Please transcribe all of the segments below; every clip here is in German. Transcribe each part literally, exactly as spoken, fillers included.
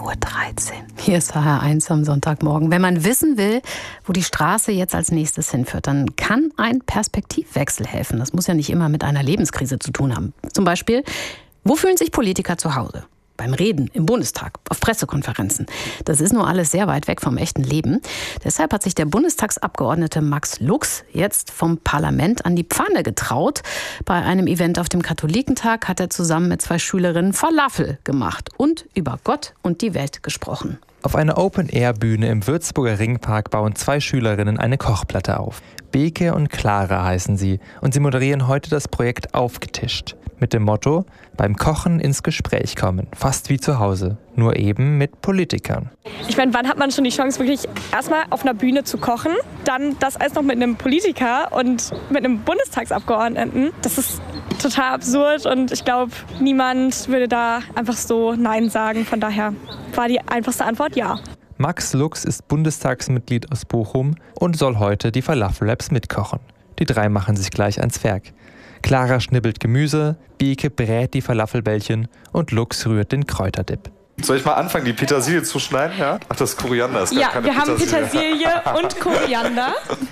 Uhr dreizehn. Hier ist H R eins am Sonntagmorgen. Wenn man wissen will, wo die Straße jetzt als nächstes hinführt, dann kann ein Perspektivwechsel helfen. Das muss ja nicht immer mit einer Lebenskrise zu tun haben. Zum Beispiel, wo fühlen sich Politiker zu Hause? Beim Reden, im Bundestag, auf Pressekonferenzen. Das ist nur alles sehr weit weg vom echten Leben. Deshalb hat sich der Bundestagsabgeordnete Max Lux jetzt vom Parlament an die Pfanne getraut. Bei einem Event auf dem Katholikentag hat er zusammen mit zwei Schülerinnen Falafel gemacht und über Gott und die Welt gesprochen. Auf einer Open-Air-Bühne im Würzburger Ringpark bauen zwei Schülerinnen eine Kochplatte auf. Beke und Clara heißen sie und sie moderieren heute das Projekt Aufgetischt. Mit dem Motto, beim Kochen ins Gespräch kommen, fast wie zu Hause, nur eben mit Politikern. Ich meine, wann hat man schon die Chance, wirklich erstmal auf einer Bühne zu kochen, dann das alles noch mit einem Politiker und mit einem Bundestagsabgeordneten? Das ist total absurd und ich glaube, niemand würde da einfach so Nein sagen. Von daher war die einfachste Antwort ja. Max Lux ist Bundestagsmitglied aus Bochum und soll heute die Falafel-Labs mitkochen. Die drei machen sich gleich ans Werk. Clara schnibbelt Gemüse, Beke brät die Falafelbällchen und Lux rührt den Kräuterdip. Soll ich mal anfangen, die Petersilie zu schneiden? Ja? Ach, das ist Koriander. Ist ja, keine wir Petersilie. haben Petersilie und Koriander.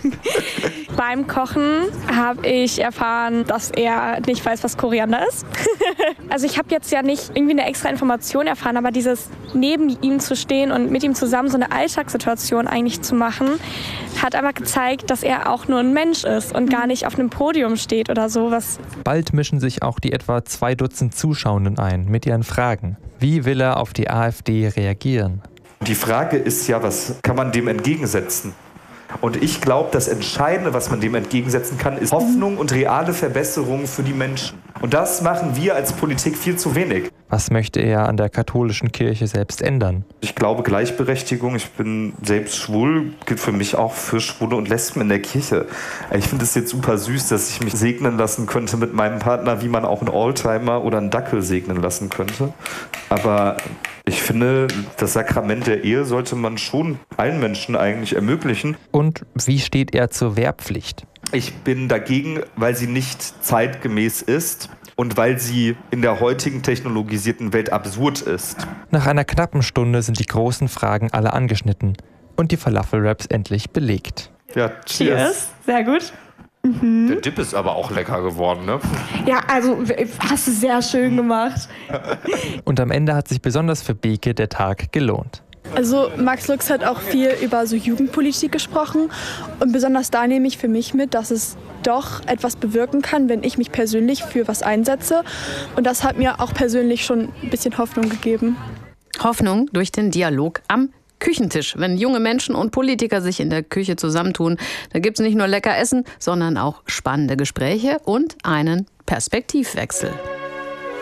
Beim Kochen habe ich erfahren, dass er nicht weiß, was Koriander ist. Also ich habe jetzt ja nicht irgendwie eine extra Information erfahren, aber dieses neben ihm zu stehen und mit ihm zusammen so eine Alltagssituation eigentlich zu machen, hat einfach gezeigt, dass er auch nur ein Mensch ist und gar nicht auf einem Podium steht oder sowas. Bald mischen sich auch die etwa zwei Dutzend Zuschauenden ein mit ihren Fragen. Wie will er auf die AfD reagieren? Die Frage ist ja, was kann man dem entgegensetzen? Und ich glaube, das Entscheidende, was man dem entgegensetzen kann, ist Hoffnung und reale Verbesserung für die Menschen. Und das machen wir als Politik viel zu wenig. Was möchte er an der katholischen Kirche selbst ändern? Ich glaube Gleichberechtigung, ich bin selbst schwul, gilt für mich auch für Schwule und Lesben in der Kirche. Ich finde es jetzt super süß, dass ich mich segnen lassen könnte mit meinem Partner, wie man auch einen Oldtimer oder einen Dackel segnen lassen könnte. Aber ich finde, das Sakrament der Ehe sollte man schon allen Menschen eigentlich ermöglichen. Und wie steht er zur Wehrpflicht? Ich bin dagegen, weil sie nicht zeitgemäß ist und weil sie in der heutigen technologisierten Welt absurd ist. Nach einer knappen Stunde sind die großen Fragen alle angeschnitten und die Falafel-Wraps endlich belegt. Ja, cheers. Cheers. Sehr gut. Mhm. Der Dip ist aber auch lecker geworden, ne? Ja, also hast du sehr schön gemacht. Und am Ende hat sich besonders für Beke der Tag gelohnt. Also Max Lux hat auch viel über so Jugendpolitik gesprochen und besonders da nehme ich für mich mit, dass es doch etwas bewirken kann, wenn ich mich persönlich für was einsetze. Und das hat mir auch persönlich schon ein bisschen Hoffnung gegeben. Hoffnung durch den Dialog am Küchentisch. Wenn junge Menschen und Politiker sich in der Küche zusammentun, da gibt es nicht nur lecker Essen, sondern auch spannende Gespräche und einen Perspektivwechsel.